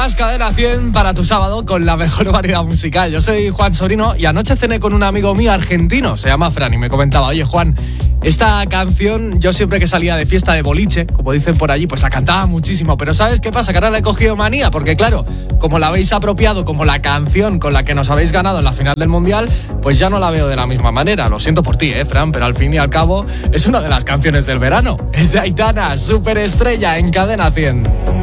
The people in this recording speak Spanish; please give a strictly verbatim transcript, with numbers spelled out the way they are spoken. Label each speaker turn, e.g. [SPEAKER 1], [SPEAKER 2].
[SPEAKER 1] más Cadena cien para tu sábado con la mejor variedad musical. Yo soy Juan Sorino y anoche cené con un amigo mío argentino, se llama Fran, y me comentaba: oye Juan, esta canción yo siempre que salía de fiesta de boliche, como dicen por allí, pues la cantaba muchísimo. Pero ¿sabes qué pasa? Que ahora le he cogido manía, porque claro, como la habéis apropiado como la canción con la que nos habéis ganado en la final del Mundial, pues ya no la veo de la misma manera. Lo siento por ti, eh, Fran, pero al fin y al cabo es una de las canciones del verano. Es de Aitana, Superestrella en Cadena cien.